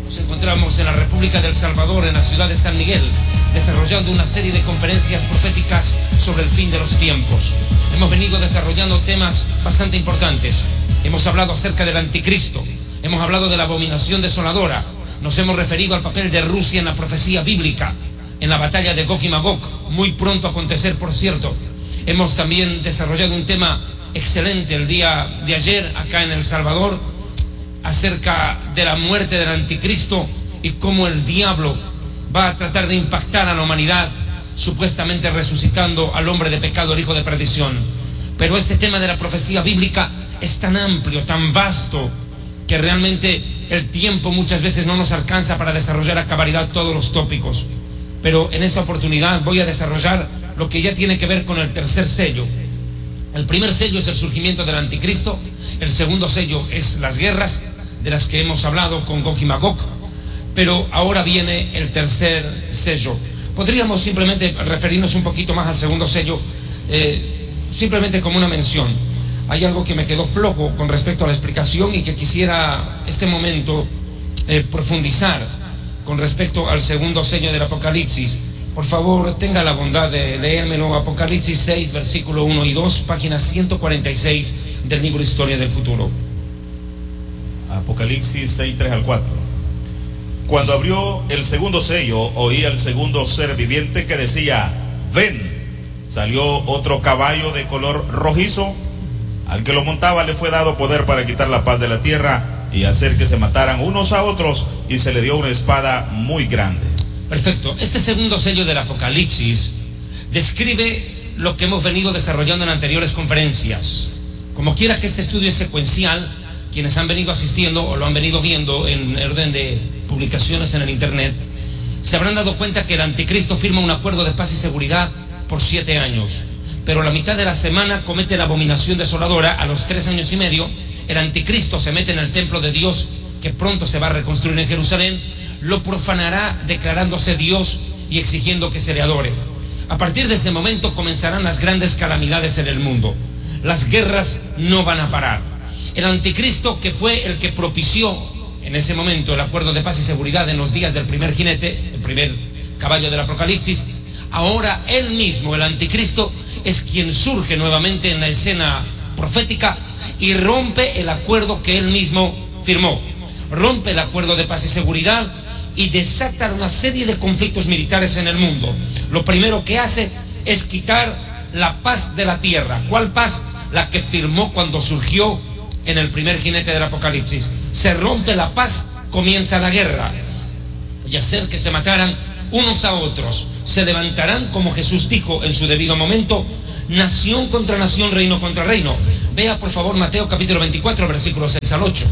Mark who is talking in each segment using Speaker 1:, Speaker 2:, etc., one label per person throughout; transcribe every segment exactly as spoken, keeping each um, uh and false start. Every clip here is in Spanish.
Speaker 1: Nos encontramos en la República del Salvador, en la ciudad de San Miguel, desarrollando una serie de conferencias proféticas sobre el fin de los tiempos. Hemos venido desarrollando temas bastante importantes. Hemos hablado acerca del anticristo, hemos hablado de la abominación desoladora, nos hemos referido al papel de Rusia en la profecía bíblica, en la batalla de Gog y Magog, muy pronto a acontecer, por cierto. Hemos también desarrollado un tema excelente el día de ayer acá en El Salvador, acerca de la muerte del anticristo y cómo el diablo va a tratar de impactar a la humanidad, supuestamente resucitando al hombre de pecado, el hijo de perdición. Pero este tema de la profecía bíblica es tan amplio, tan vasto, que realmente el tiempo muchas veces no nos alcanza para desarrollar a cabalidad todos los tópicos. Pero en esta oportunidad voy a desarrollar lo que ya tiene que ver con el tercer sello. El primer sello es el surgimiento del anticristo, el segundo sello es las guerras, de las que hemos hablado con Gog y Magog, pero ahora viene el tercer sello. Podríamos simplemente referirnos un poquito más al segundo sello, eh, simplemente como una mención. Hay algo que me quedó flojo con respecto a la explicación y que quisiera este momento eh, profundizar con respecto al segundo sello del Apocalipsis. Por favor, tenga la bondad de leérmelo. Apocalipsis seis, versículo uno y dos, página ciento cuarenta y seis del libro Historia del Futuro.
Speaker 2: Apocalipsis seis, tres al cuatro. Cuando abrió el segundo sello, oí al segundo ser viviente que decía: ven. Salió otro caballo de color rojizo. Al que lo montaba le fue dado poder para quitar la paz de la tierra y hacer que se mataran unos a otros, y se le dio una espada muy grande.
Speaker 1: Perfecto. Este segundo sello del Apocalipsis describe lo que hemos venido desarrollando en anteriores conferencias. Como quiera que este estudio es secuencial, quienes han venido asistiendo o lo han venido viendo en orden de publicaciones en el internet, se habrán dado cuenta que el anticristo firma un acuerdo de paz y seguridad por siete años, pero la mitad de la semana comete la abominación desoladora. A los tres años y medio el anticristo se mete en el templo de Dios, que pronto se va a reconstruir en Jerusalén, lo profanará declarándose Dios y exigiendo que se le adore. A partir de ese momento comenzarán las grandes calamidades en el mundo. Las guerras no van a parar. El anticristo, que fue el que propició en ese momento el acuerdo de paz y seguridad en los días del primer jinete, el primer caballo del Apocalipsis, ahora él mismo, el anticristo, es quien surge nuevamente en la escena profética y rompe el acuerdo que él mismo firmó. Rompe el acuerdo de paz y seguridad y desata una serie de conflictos militares en el mundo. Lo primero que hace es quitar la paz de la tierra. ¿Cuál paz? La que firmó cuando surgió en el primer jinete del Apocalipsis. Se rompe la paz, comienza la guerra, y hacer que se mataran unos a otros. Se levantarán, como Jesús dijo en su debido momento, nación contra nación, reino contra reino. Vea por favor Mateo capítulo veinticuatro, versículos seis al ocho.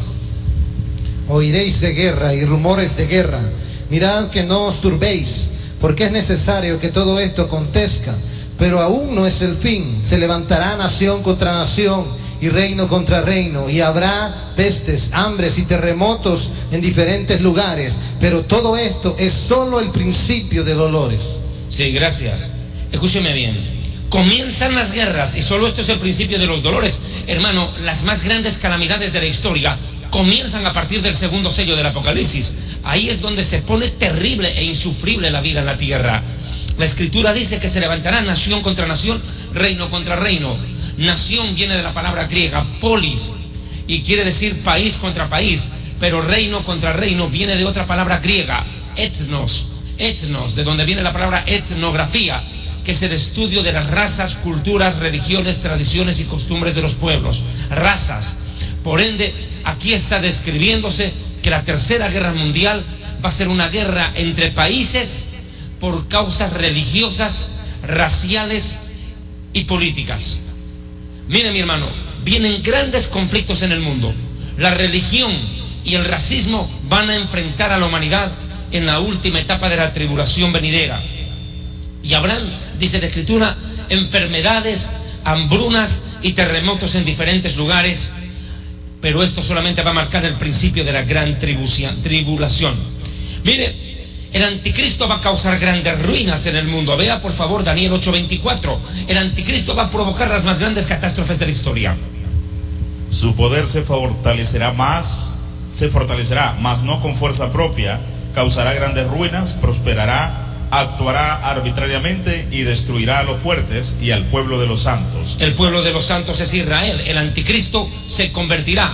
Speaker 3: Oiréis de guerra y rumores de guerra. Mirad que no os turbéis, porque es necesario que todo esto acontezca, pero aún no es el fin. Se levantará nación contra nación y reino contra reino, y habrá pestes, hambres y terremotos en diferentes lugares, pero todo esto es solo el principio de dolores.
Speaker 1: Sí, gracias. Escúcheme bien. Comienzan las guerras y solo esto es el principio de los dolores. Hermano, las más grandes calamidades de la historia comienzan a partir del segundo sello del Apocalipsis. Ahí es donde se pone terrible e insufrible la vida en la tierra. La Escritura dice que se levantará nación contra nación, reino contra reino. Nación viene de la palabra griega polis y quiere decir país contra país, pero reino contra reino viene de otra palabra griega, etnos, etnos, de donde viene la palabra etnografía, que es el estudio de las razas, culturas, religiones, tradiciones y costumbres de los pueblos, razas. Por ende, aquí está describiéndose que la tercera guerra mundial va a ser una guerra entre países por causas religiosas, raciales y políticas. Mire, mi hermano, vienen grandes conflictos en el mundo. La religión y el racismo van a enfrentar a la humanidad en la última etapa de la tribulación venidera. Y habrán, dice la Escritura, enfermedades, hambrunas y terremotos en diferentes lugares, pero esto solamente va a marcar el principio de la gran tribulación. Mire, el anticristo va a causar grandes ruinas en el mundo. Vea por favor Daniel ocho veinticuatro. El anticristo va a provocar las más grandes catástrofes de la historia.
Speaker 2: Su poder se fortalecerá más se fortalecerá, mas no con fuerza propia, causará grandes ruinas, prosperará, actuará arbitrariamente y destruirá a los fuertes y al pueblo de los santos.
Speaker 1: El pueblo de los santos es Israel. El anticristo se convertirá,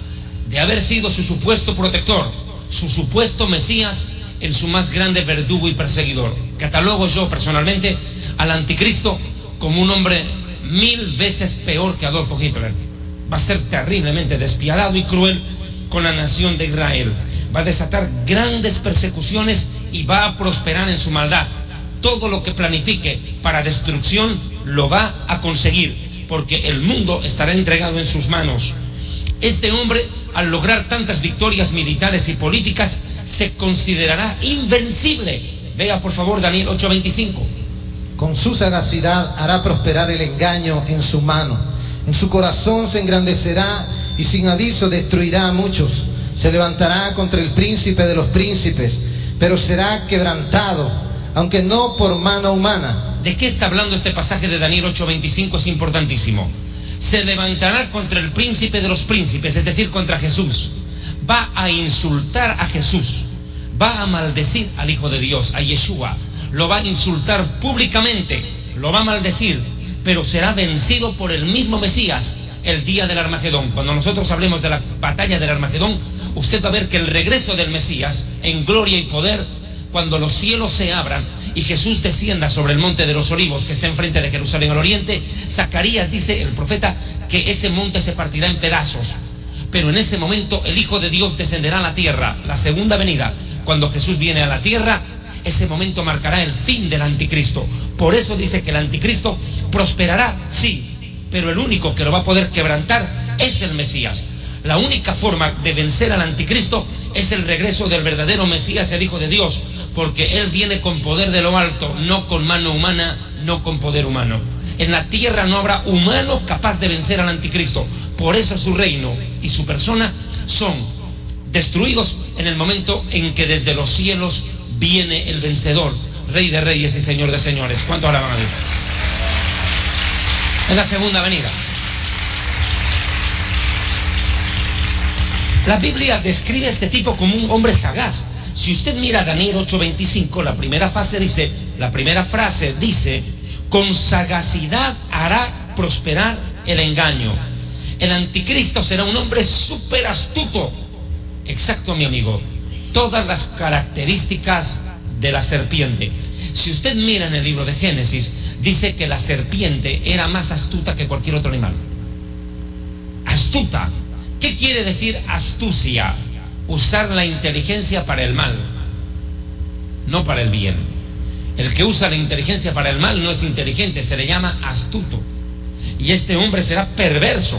Speaker 1: de haber sido su supuesto protector, su supuesto Mesías, en su más grande verdugo y perseguidor. Catalogo yo personalmente al anticristo como un hombre mil veces peor que Adolfo Hitler. Va a ser terriblemente despiadado y cruel con la nación de Israel. Va a desatar grandes persecuciones y va a prosperar en su maldad. Todo lo que planifique para destrucción lo va a conseguir, porque el mundo estará entregado en sus manos. Este hombre, al lograr tantas victorias militares y políticas, se considerará invencible. Vea por favor Daniel ocho veinticinco.
Speaker 3: Con su sagacidad hará prosperar el engaño en su mano. En su corazón se engrandecerá y sin aviso destruirá a muchos. Se levantará contra el príncipe de los príncipes, pero será quebrantado, aunque no por mano humana.
Speaker 1: ¿De qué está hablando este pasaje de Daniel ocho veinticinco? Es importantísimo. Se levantará contra el príncipe de los príncipes, es decir, contra Jesús. Va a insultar a Jesús, va a maldecir al Hijo de Dios, a Yeshua. Lo va a insultar públicamente, lo va a maldecir, pero será vencido por el mismo Mesías el día del Armagedón. Cuando nosotros hablemos de la batalla del Armagedón, usted va a ver que el regreso del Mesías en gloria y poder, cuando los cielos se abran y Jesús descienda sobre el monte de los olivos que está enfrente de Jerusalén al oriente, Zacarías dice, el profeta, que ese monte se partirá en pedazos. Pero en ese momento el Hijo de Dios descenderá a la tierra, la segunda venida. Cuando Jesús viene a la tierra, ese momento marcará el fin del anticristo. Por eso dice que el anticristo prosperará, sí, pero el único que lo va a poder quebrantar es el Mesías. La única forma de vencer al anticristo es el regreso del verdadero Mesías, el Hijo de Dios, porque Él viene con poder de lo alto, no con mano humana, no con poder humano. En la tierra no habrá humano capaz de vencer al anticristo. Por eso su reino y su persona son destruidos en el momento en que desde los cielos viene el vencedor, Rey de reyes y Señor de señores. ¿Cuánto alaban a Dios? Es la segunda venida. La Biblia describe a este tipo como un hombre sagaz. Si usted mira Daniel ocho veinticinco, la primera frase dice, la primera frase dice, con sagacidad hará prosperar el engaño. El anticristo será un hombre súper astuto. Exacto, mi amigo. Todas las características de la serpiente. Si usted mira en el libro de Génesis, dice que la serpiente era más astuta que cualquier otro animal. Astuta. ¿Qué quiere decir astucia? Usar la inteligencia para el mal, no para el bien. El que usa la inteligencia para el mal no es inteligente, se le llama astuto. Y este hombre será perverso,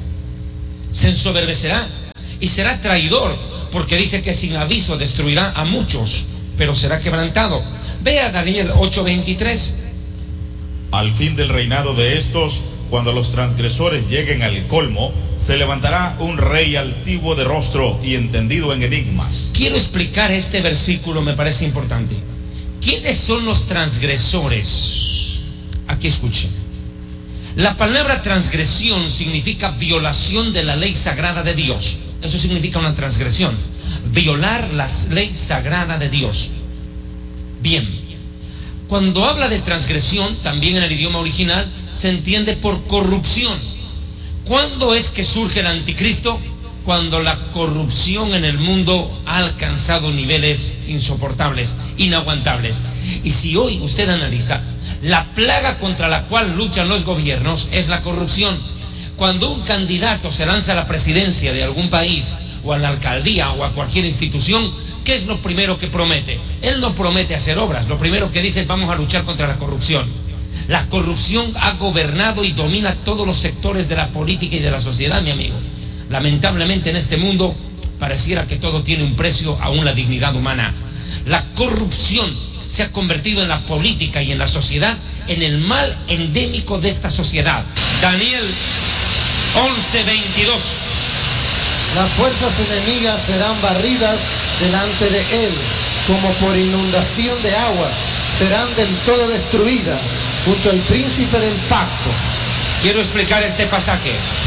Speaker 1: se ensoberbecerá y será traidor, porque dice que sin aviso destruirá a muchos, pero será quebrantado. Vea Daniel ocho veintitrés.
Speaker 2: Al fin del reinado de estos, cuando los transgresores lleguen al colmo, se levantará un rey altivo de rostro y entendido en enigmas.
Speaker 1: Quiero explicar este versículo, me parece importante. ¿Quiénes son los transgresores? Aquí escuchen. La palabra transgresión significa violación de la ley sagrada de Dios. Eso significa una transgresión. Violar la ley sagrada de Dios. Bien. Cuando habla de transgresión, también en el idioma original, se entiende por corrupción. ¿Cuándo es que surge el anticristo? Cuando la corrupción en el mundo ha alcanzado niveles insoportables, inaguantables. Y si hoy usted analiza, la plaga contra la cual luchan los gobiernos es la corrupción. Cuando un candidato se lanza a la presidencia de algún país, o a la alcaldía, o a cualquier institución, ¿qué es lo primero que promete? Él no promete hacer obras, lo primero que dice es vamos a luchar contra la corrupción. La corrupción ha gobernado y domina todos los sectores de la política y de la sociedad, mi amigo. Lamentablemente en este mundo pareciera que todo tiene un precio, aún la dignidad humana. La corrupción se ha convertido en la política y en la sociedad en el mal endémico de esta sociedad. Daniel once veintidós.
Speaker 3: Las fuerzas enemigas serán barridas delante de él, como por inundación de aguas, serán del todo destruidas junto al príncipe del pacto.
Speaker 1: Quiero explicar este pasaje.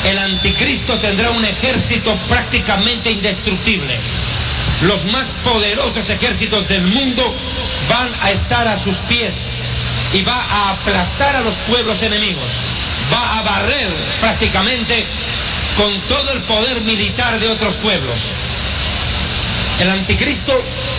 Speaker 1: el anticristo tendrá un ejército prácticamente indestructible. Los más poderosos ejércitos del mundo van a estar a sus pies y va a aplastar a los pueblos enemigos. Va a barrer prácticamente con todo el poder militar de otros pueblos. El anticristo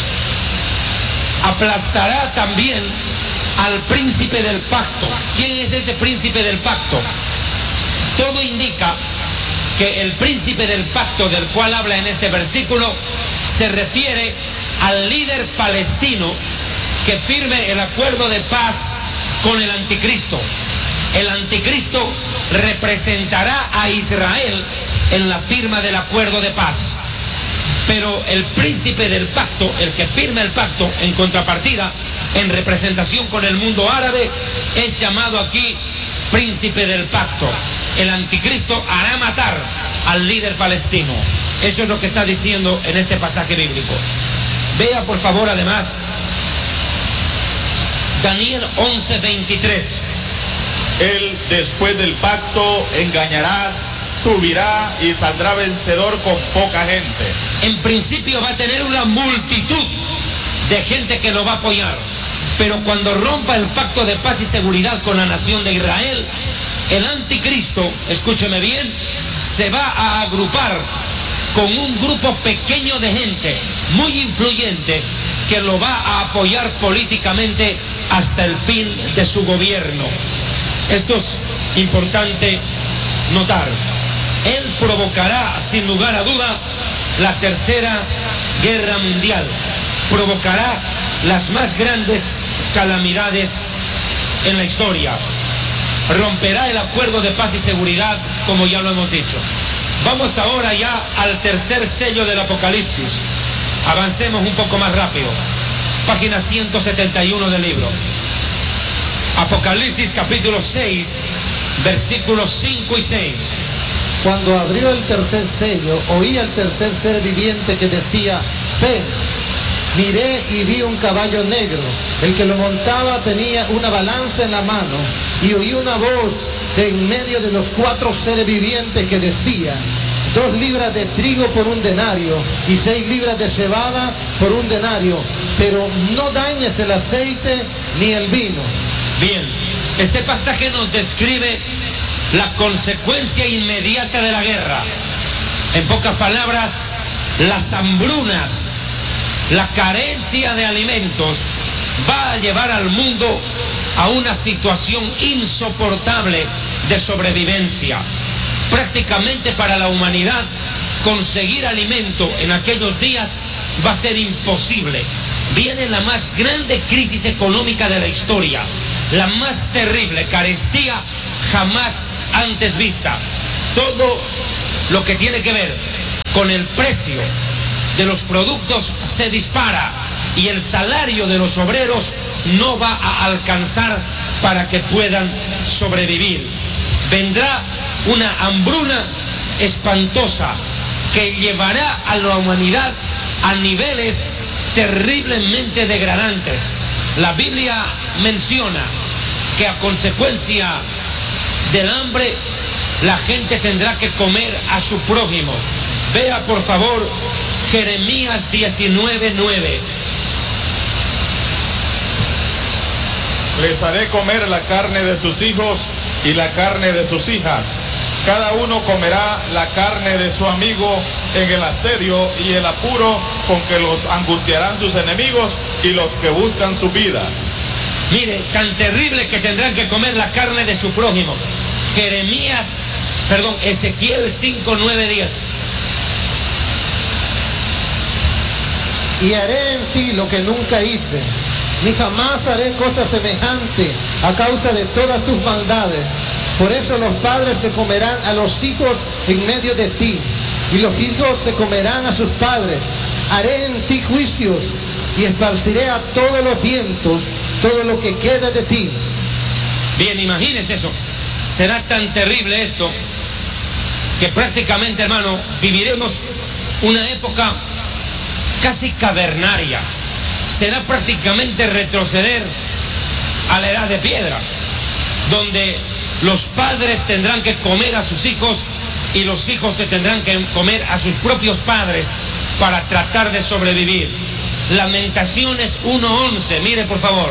Speaker 1: aplastará también al príncipe del pacto. ¿Quién es ese príncipe del pacto? Todo indica que el príncipe del pacto del cual habla en este versículo se refiere al líder palestino que firme el acuerdo de paz con el anticristo. El anticristo representará a Israel en la firma del acuerdo de paz. Pero el príncipe del pacto, el que firma el pacto en contrapartida, en representación con el mundo árabe, es llamado aquí príncipe del pacto. El anticristo hará matar al líder palestino. Eso es lo que está diciendo en este pasaje bíblico. Vea por favor además Daniel once veintitrés.
Speaker 2: Él después del pacto engañará, subirá y saldrá vencedor con poca gente.
Speaker 1: En principio va a tener una multitud de gente que lo va a apoyar, pero cuando rompa el pacto de paz y seguridad con la nación de Israel, el anticristo, escúcheme bien, se va a agrupar con un grupo pequeño de gente muy influyente que lo va a apoyar políticamente hasta el fin de su gobierno. Esto es importante notar. Él provocará, sin lugar a duda, la tercera guerra mundial. Provocará las más grandes calamidades en la historia. Romperá el acuerdo de paz y seguridad, como ya lo hemos dicho. Vamos ahora ya al tercer sello del Apocalipsis. Avancemos un poco más rápido. Página ciento setenta y uno del libro. Apocalipsis capítulo seis, versículos cinco y seis.
Speaker 3: Cuando abrió el tercer sello, oí al tercer ser viviente que decía, ven. Miré y vi un caballo negro. El que lo montaba tenía una balanza en la mano y oí una voz de en medio de los cuatro seres vivientes que decía, dos libras de trigo por un denario y seis libras de cebada por un denario, pero no dañes el aceite ni el vino.
Speaker 1: Bien, este pasaje nos describe la consecuencia inmediata de la guerra. En pocas palabras, las hambrunas, la carencia de alimentos va a llevar al mundo a una situación insoportable de sobrevivencia. Prácticamente para la humanidad conseguir alimento en aquellos días va a ser imposible. Viene la más grande crisis económica de la historia, la más terrible carestía jamás antes vista. Todo lo que tiene que ver con el precio de los productos se dispara y el salario de los obreros no va a alcanzar para que puedan sobrevivir. Vendrá una hambruna espantosa que llevará a la humanidad a niveles terriblemente degradantes. La Biblia menciona que a consecuencia del hambre la gente tendrá que comer a su prójimo. Vea por favor Jeremías diecinueve nueve.
Speaker 2: Les haré comer la carne de sus hijos y la carne de sus hijas. Cada uno comerá la carne de su amigo en el asedio y el apuro con que los angustiarán sus enemigos y los que buscan sus vidas.
Speaker 1: Mire, tan terrible que tendrán que comer la carne de su prójimo. Jeremías, perdón, Ezequiel cinco nueve diez.
Speaker 3: Y haré en ti lo que nunca hice, ni jamás haré cosa semejante a causa de todas tus maldades. Por eso los padres se comerán a los hijos en medio de ti, y los hijos se comerán a sus padres. Haré en ti juicios, y esparciré a todos los vientos todo lo que queda de ti.
Speaker 1: Bien, imagínese eso. Será tan terrible esto que prácticamente, hermano, viviremos una época casi cavernaria. Será prácticamente retroceder a la edad de piedra, donde los padres tendrán que comer a sus hijos y los hijos se tendrán que comer a sus propios padres para tratar de sobrevivir. Lamentaciones uno once, mire por favor.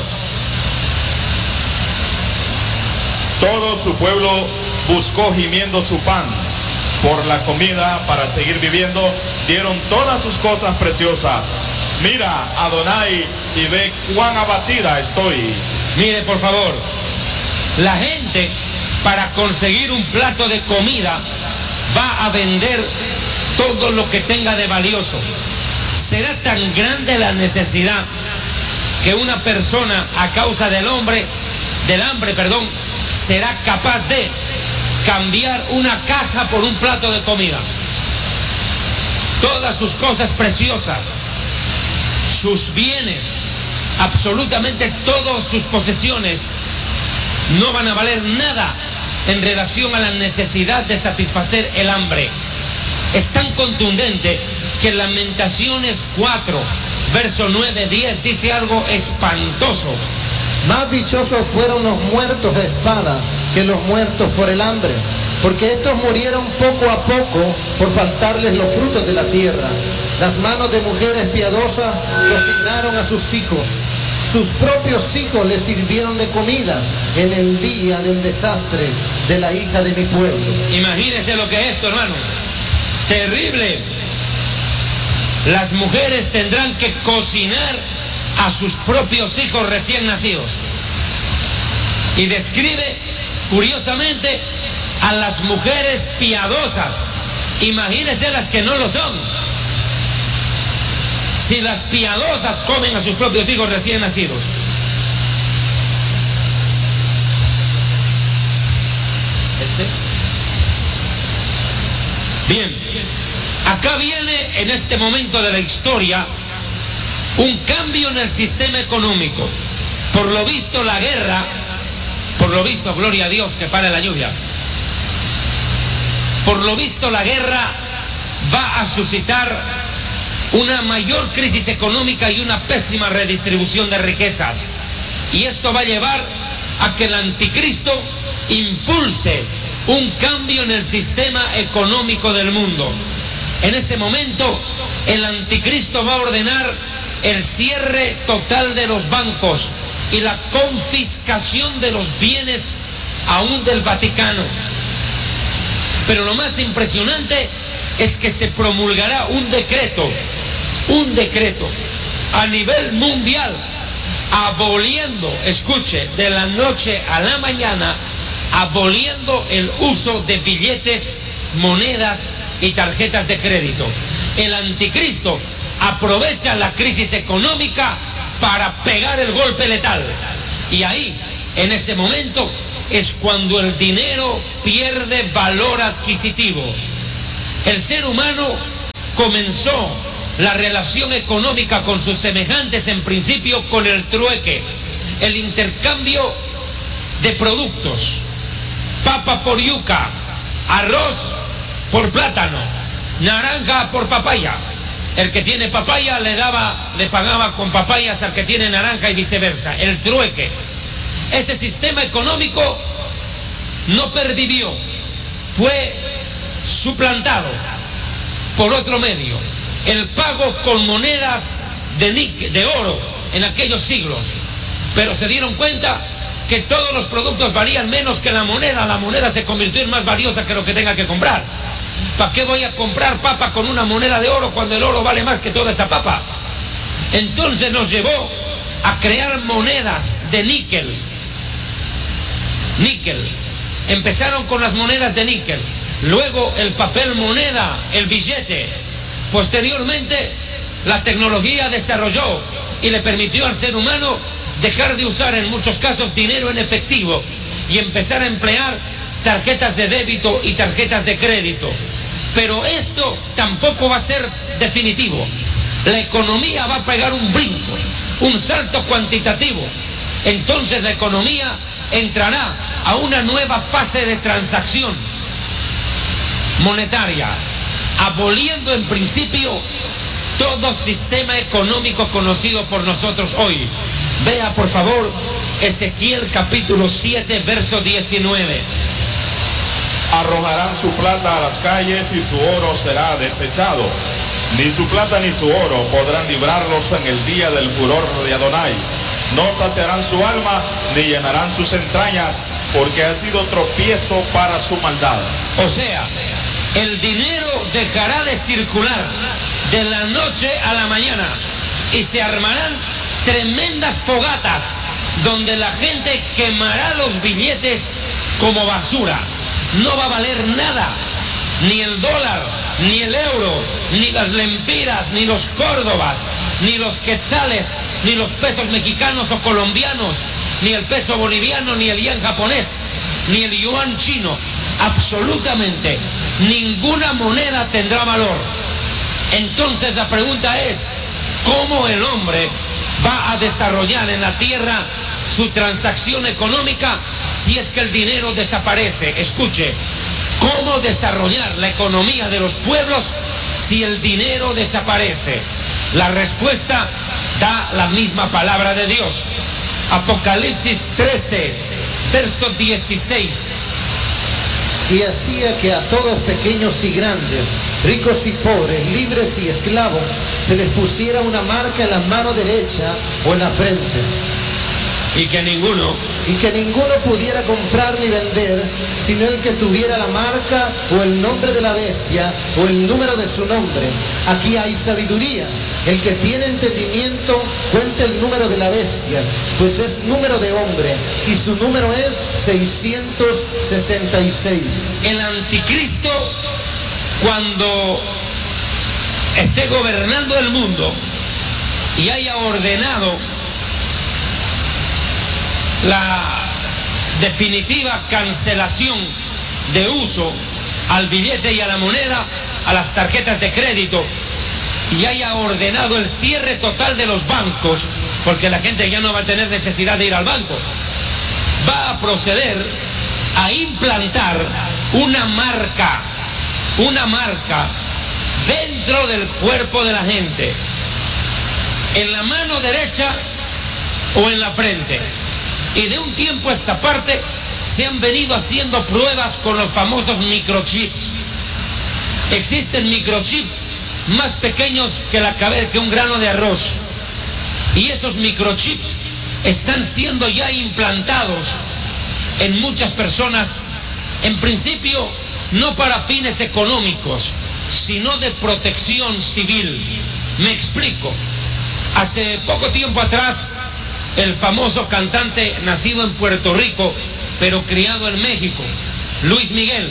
Speaker 2: Todo su pueblo buscó gimiendo su pan por la comida para seguir viviendo, dieron todas sus cosas preciosas. Mira, Adonai, y ve cuán abatida estoy.
Speaker 1: Mire por favor, la gente para conseguir un plato de comida va a vender todo lo que tenga de valioso. Será tan grande la necesidad que una persona, a causa del hombre, del hambre, perdón, será capaz de cambiar una casa por un plato de comida. Todas sus cosas preciosas, sus bienes, absolutamente todas sus posesiones no van a valer nada en relación a la necesidad de satisfacer el hambre. Es tan contundente que Lamentaciones cuatro, verso nueve, diez dice algo espantoso.
Speaker 3: Más dichosos fueron los muertos de espada que los muertos por el hambre, porque estos murieron poco a poco por faltarles los frutos de la tierra. Las manos de mujeres piadosas cocinaron a sus hijos. Sus propios hijos les sirvieron de comida en el día del desastre de la hija de mi pueblo.
Speaker 1: Imagínese lo que es esto, hermano. Terrible. Las mujeres tendrán que cocinar a sus propios hijos recién nacidos. Y describe, curiosamente, a las mujeres piadosas. Imagínense las que no lo son. Si las piadosas comen a sus propios hijos recién nacidos. ¿Este? Bien, acá viene en este momento de la historia un cambio en el sistema económico. Por lo visto la guerra, por lo visto, gloria a Dios que pare la lluvia, por lo visto la guerra va a suscitar una mayor crisis económica y una pésima redistribución de riquezas. Y esto va a llevar a que el anticristo impulse un cambio en el sistema económico del mundo. En ese momento, el anticristo va a ordenar el cierre total de los bancos y la confiscación de los bienes aún del Vaticano. Pero lo más impresionante es que se promulgará un decreto, un decreto a nivel mundial, aboliendo, escuche, de la noche a la mañana, aboliendo el uso de billetes, monedas y tarjetas de crédito. El anticristo aprovecha la crisis económica para pegar el golpe letal. Y ahí, en ese momento, es cuando el dinero pierde valor adquisitivo. El ser humano comenzó la relación económica con sus semejantes en principio con el trueque, el intercambio de productos, papa por yuca, arroz por plátano, naranja por papaya. El que tiene papaya le daba, le pagaba con papayas al que tiene naranja y viceversa, el trueque. Ese sistema económico no pervivió, fue suplantado por otro medio, el pago con monedas de, níquel, de oro en aquellos siglos. Pero se dieron cuenta que todos los productos valían menos que la moneda. La moneda se convirtió en más valiosa que lo que tenga que comprar. ¿Para qué voy a comprar papa con una moneda de oro cuando el oro vale más que toda esa papa? Entonces nos llevó a crear monedas de níquel. Níquel. Empezaron con las monedas de níquel, luego el papel moneda, el billete. Posteriormente la tecnología desarrolló y le permitió al ser humano dejar de usar en muchos casos dinero en efectivo y empezar a emplear tarjetas de débito y tarjetas de crédito. Pero esto tampoco va a ser definitivo. La economía va a pegar un brinco, un salto cuantitativo. Entonces la economía entrará a una nueva fase de transacción monetaria, aboliendo en principio todo sistema económico conocido por nosotros hoy. Vea por favor Ezequiel capítulo siete verso diecinueve.
Speaker 2: arrojarán su plata a las calles y su oro será desechado. Ni su plata ni su oro podrán librarlos en el día del furor de Adonai. No saciarán su alma ni llenarán sus entrañas, porque ha sido tropiezo para su maldad.
Speaker 1: O sea, el dinero dejará de circular de la noche a la mañana y se armarán tremendas fogatas donde la gente quemará los billetes como basura. No va a valer nada, ni el dólar, ni el euro, ni las lempiras, ni los córdobas, ni los quetzales, ni los pesos mexicanos o colombianos, ni el peso boliviano, ni el yen japonés, ni el yuan chino. Absolutamente ninguna moneda tendrá valor. Entonces la pregunta es, ¿cómo el hombre va a desarrollar en la tierra su transacción económica si es que el dinero desaparece? Escuche, ¿cómo desarrollar la economía de los pueblos si el dinero desaparece? La respuesta da la misma palabra de Dios. Apocalipsis trece, verso dieciséis.
Speaker 3: Y hacía que a todos, pequeños y grandes, ricos y pobres, libres y esclavos, se les pusiera una marca en la mano derecha o en la frente.
Speaker 1: Y que ninguno,
Speaker 3: y que ninguno pudiera comprar ni vender, sino el que tuviera la marca o el nombre de la bestia o el número de su nombre. Aquí hay sabiduría. El que tiene entendimiento cuente el número de la bestia, pues es número de hombre, y su número es seiscientos sesenta y seis.
Speaker 1: El anticristo, cuando esté gobernando el mundo y haya ordenado la definitiva cancelación de uso al billete y a la moneda, a las tarjetas de crédito, y haya ordenado el cierre total de los bancos, porque la gente ya no va a tener necesidad de ir al banco, va a proceder a implantar una marca, una marca dentro del cuerpo de la gente, en la mano derecha o en la frente. Y de un tiempo a esta parte se han venido haciendo pruebas con los famosos microchips. Existen microchips más pequeños que la cabeza, que un grano de arroz. Y esos microchips están siendo ya implantados en muchas personas, en principio no para fines económicos, sino de protección civil. Me explico. Hace poco tiempo atrás, el famoso cantante nacido en Puerto Rico, pero criado en México, Luis Miguel.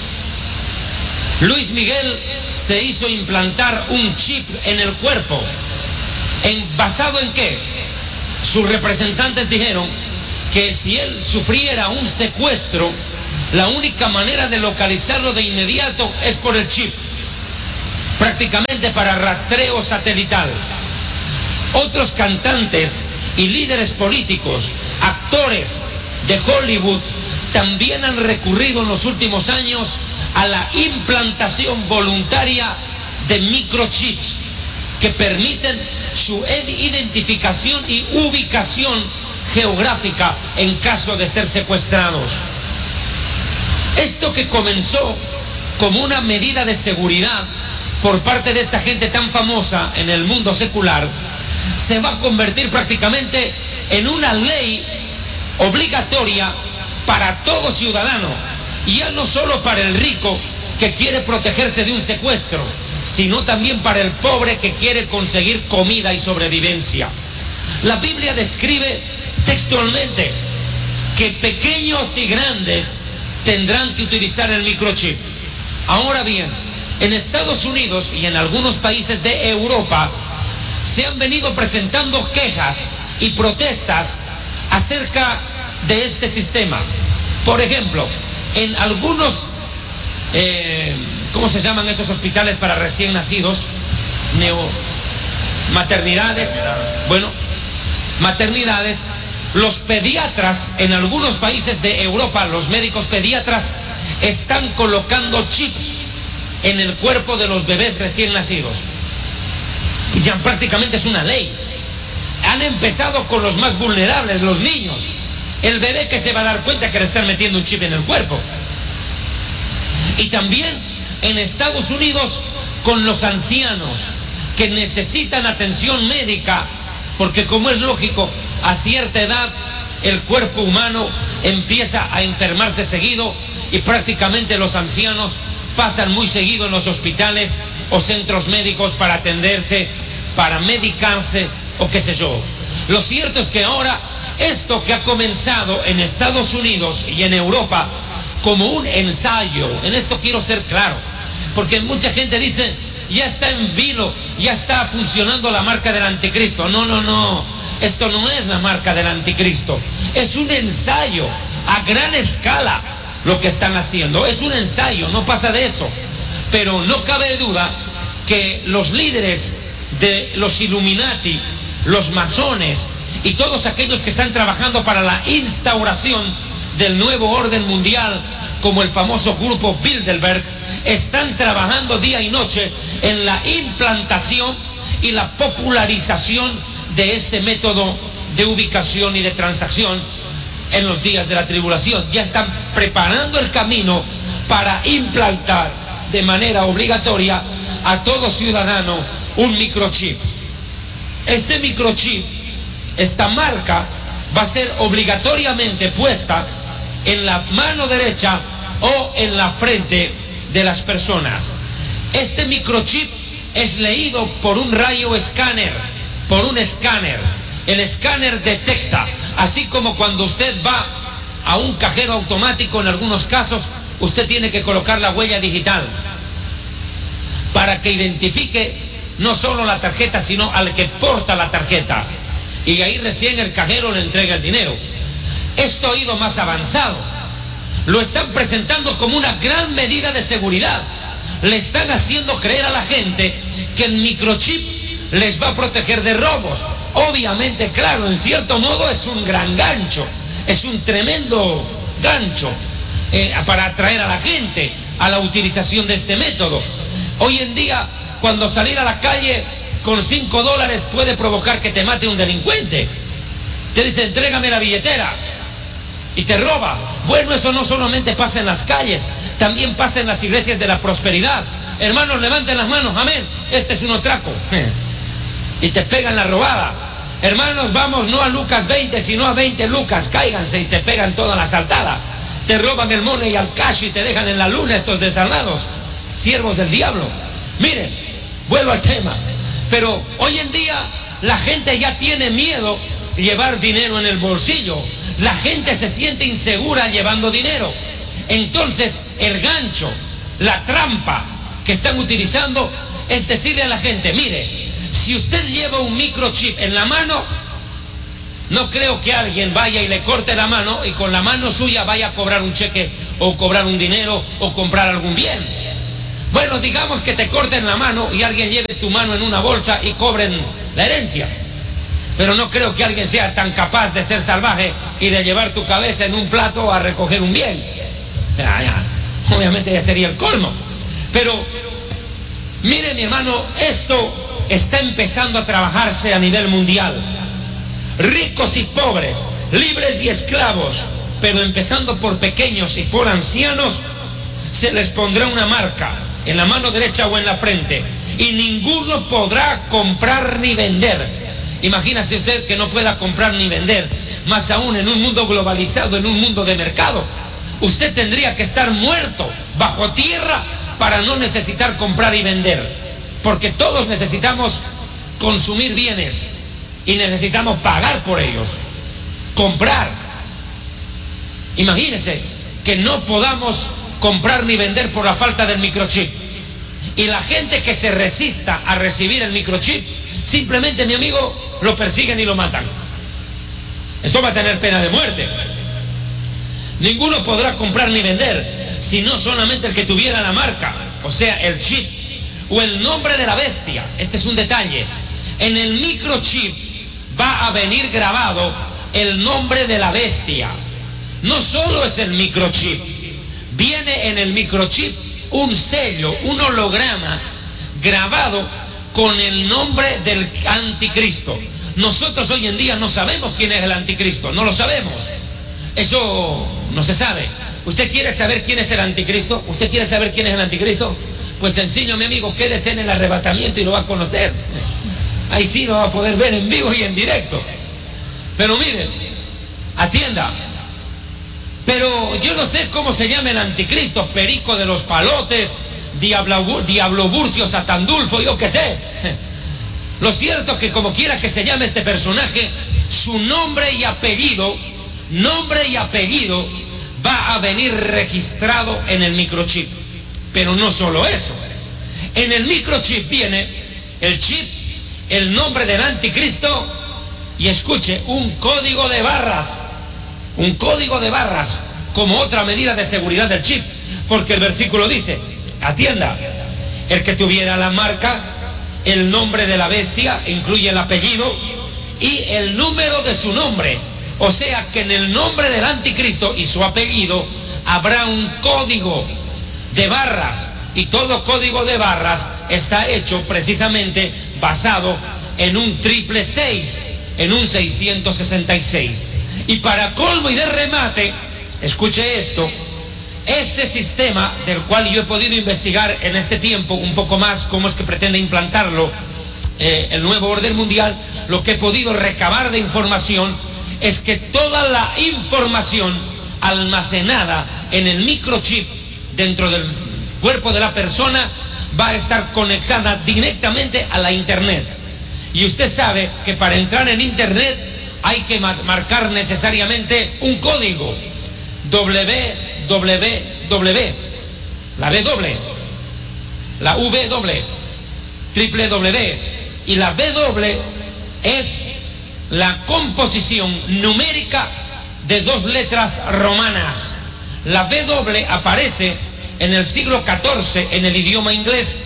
Speaker 1: Luis Miguel se hizo implantar un chip en el cuerpo. ¿En, basado en qué? Sus representantes dijeron que si él sufriera un secuestro, la única manera de localizarlo de inmediato es por el chip, prácticamente para rastreo satelital. Otros cantantes y líderes políticos, actores de Hollywood, también han recurrido en los últimos años a la implantación voluntaria de microchips que permiten su identificación y ubicación geográfica en caso de ser secuestrados. Esto que comenzó como una medida de seguridad por parte de esta gente tan famosa en el mundo secular, se va a convertir prácticamente en una ley obligatoria para todo ciudadano, y ya no solo para el rico que quiere protegerse de un secuestro, sino también para el pobre que quiere conseguir comida y sobrevivencia. La Biblia describe textualmente que pequeños y grandes tendrán que utilizar el microchip. Ahora bien, en Estados Unidos y en algunos países de Europa se han venido presentando quejas y protestas acerca de este sistema. Por ejemplo, en algunos, eh, ¿cómo se llaman esos hospitales para recién nacidos? Neo, maternidades. Bueno, maternidades. Los pediatras en algunos países de Europa, los médicos pediatras, están colocando chips en el cuerpo de los bebés recién nacidos. Ya prácticamente es una ley. Han empezado con los más vulnerables, los niños. El bebé que se va a dar cuenta que le están metiendo un chip en el cuerpo. Y también en Estados Unidos con los ancianos que necesitan atención médica, porque como es lógico, a cierta edad el cuerpo humano empieza a enfermarse seguido y prácticamente los ancianos pasan muy seguido en los hospitales o centros médicos para atenderse, para medicarse o qué sé yo. Lo cierto es que ahora esto que ha comenzado en Estados Unidos y en Europa como un ensayo, en esto quiero ser claro, porque mucha gente dice, ya está en vilo, ya está funcionando la marca del anticristo. No, no, no, esto no es la marca del anticristo, es un ensayo a gran escala lo que están haciendo, es un ensayo, no pasa de eso. Pero no cabe duda que los líderes de los Illuminati, los masones y todos aquellos que están trabajando para la instauración del nuevo orden mundial, como el famoso grupo Bilderberg, están trabajando día y noche en la implantación y la popularización de este método de ubicación y de transacción en los días de la tribulación. Ya están preparando el camino para implantar de manera obligatoria a todo ciudadano un microchip. Este microchip, esta marca, va a ser obligatoriamente puesta en la mano derecha o en la frente de las personas. Este microchip es leído por un rayo escáner, por un escáner. El escáner detecta, así como cuando usted va a un cajero automático, en algunos casos usted tiene que colocar la huella digital para que identifique no solo la tarjeta, sino al que porta la tarjeta, y ahí recién el cajero le entrega el dinero. Esto ha ido más avanzado, lo están presentando como una gran medida de seguridad. Le están haciendo creer a la gente que el microchip les va a proteger de robos. Obviamente, claro, en cierto modo es un gran gancho, es un tremendo gancho eh, para atraer a la gente a la utilización de este método. Hoy en día, cuando salir a la calle con cinco dólares puede provocar que te mate un delincuente. Te dice, entrégame la billetera, y te roba. Bueno, eso no solamente pasa en las calles, también pasa en las iglesias de la prosperidad. Hermanos, levanten las manos, amén, este es un atraco, y te pegan la robada. Hermanos, vamos no a Lucas veinte, sino a veinte Lucas, cáiganse y te pegan toda la saltada. Te roban el money y al cash y te dejan en la luna estos desalmados, siervos del diablo. Miren, vuelvo al tema, pero hoy en día la gente ya tiene miedo llevar dinero en el bolsillo. La gente se siente insegura llevando dinero. Entonces el gancho, la trampa que están utilizando es decirle a la gente, mire, si usted lleva un microchip en la mano, no creo que alguien vaya y le corte la mano y con la mano suya vaya a cobrar un cheque o cobrar un dinero o comprar algún bien. Bueno, digamos que te corten la mano y alguien lleve tu mano en una bolsa y cobren la herencia. Pero no creo que alguien sea tan capaz de ser salvaje y de llevar tu cabeza en un plato a recoger un bien. Ya, ya, obviamente ya sería el colmo. Pero, mire mi hermano, esto está empezando a trabajarse a nivel mundial. Ricos y pobres, libres y esclavos, pero empezando por pequeños y por ancianos, se les pondrá una marca en la mano derecha o en la frente, y ninguno podrá comprar ni vender. Imagínese usted que no pueda comprar ni vender, más aún en un mundo globalizado, en un mundo de mercado. Usted tendría que estar muerto bajo tierra para no necesitar comprar y vender, porque todos necesitamos consumir bienes y necesitamos pagar por ellos, comprar. Imagínese que no podamos comprar ni vender por la falta del microchip, y la gente que se resista a recibir el microchip, simplemente, mi amigo, lo persiguen y lo matan. Esto va a tener pena de muerte. Ninguno podrá comprar ni vender, sino solamente el que tuviera la marca, o sea, el chip o el nombre de la bestia. Este es un detalle. En el microchip va a venir grabado el nombre de la bestia. No solo es el microchip, viene en el microchip un sello, un holograma grabado con el nombre del anticristo. Nosotros hoy en día no sabemos quién es el anticristo, no lo sabemos. Eso no se sabe. ¿Usted quiere saber quién es el anticristo? ¿Usted quiere saber quién es el anticristo? Pues sencillo, mi amigo, quédese en el arrebatamiento y lo va a conocer. Ahí sí lo va a poder ver en vivo y en directo. Pero miren, atienda. Pero yo no sé cómo se llama el anticristo, Perico de los Palotes, Diablo, Diablo Burcio, Satandulfo, yo qué sé. Lo cierto es que como quiera que se llame este personaje, su nombre y apellido, nombre y apellido, va a venir registrado en el microchip. Pero no solo eso. En el microchip viene el chip, el nombre del anticristo y escuche, un código de barras. Un código de barras como otra medida de seguridad del chip. Porque el versículo dice, atienda, el que tuviera la marca, el nombre de la bestia, incluye el apellido y el número de su nombre. O sea que en el nombre del anticristo y su apellido habrá un código de barras, y todo código de barras está hecho precisamente basado en un triple seis, en un seiscientos sesenta y seis. Y para colmo y de remate, escuche esto, ese sistema del cual yo he podido investigar en este tiempo un poco más cómo es que pretende implantarlo eh, el nuevo orden mundial, lo que he podido recabar de información es que toda la información almacenada en el microchip dentro del cuerpo de la persona va a estar conectada directamente a la internet. Y usted sabe que para entrar en internet hay que marcar necesariamente un código doble u doble u doble u, la B doble, la V doble, triple W, y la B doble es la composición numérica de dos letras romanas. La B doble aparece en el siglo catorce en el idioma inglés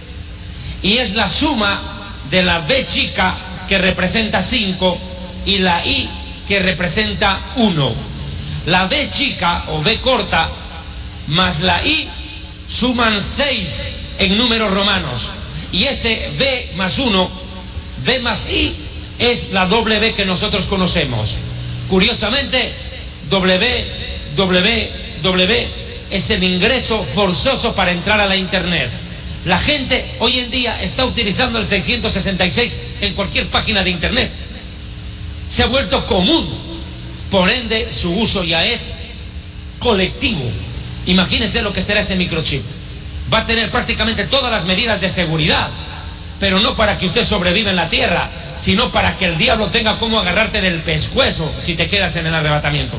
Speaker 1: y es la suma de la B chica, que representa cinco, y la I, que representa uno. La B chica o B corta más la I suman seis en números romanos, y ese B más uno, B más I, es la W que nosotros conocemos. Curiosamente, W W W es el ingreso forzoso para entrar a la internet. La gente hoy en día está utilizando el seiscientos sesenta y seis en cualquier página de internet. Se ha vuelto común, por ende su uso ya es colectivo. Imagínense lo que será ese microchip. Va a tener prácticamente todas las medidas de seguridad, pero no para que usted sobreviva en la tierra, sino para que el diablo tenga cómo agarrarte del pescuezo si te quedas en el arrebatamiento.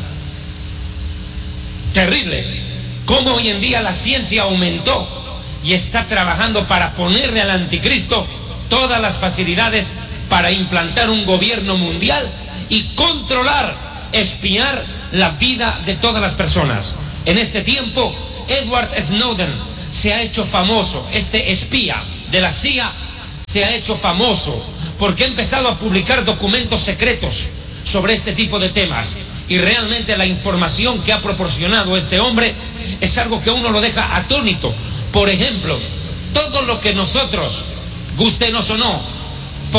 Speaker 1: Terrible cómo hoy en día la ciencia aumentó y está trabajando para ponerle al anticristo todas las facilidades para implantar un gobierno mundial y controlar, espiar la vida de todas las personas. En este tiempo, Edward Snowden se ha hecho famoso, este espía de la C I A se ha hecho famoso porque ha empezado a publicar documentos secretos sobre este tipo de temas, y realmente la información que ha proporcionado este hombre es algo que a uno lo deja atónito. Por ejemplo, todo lo que nosotros, gustenos o no,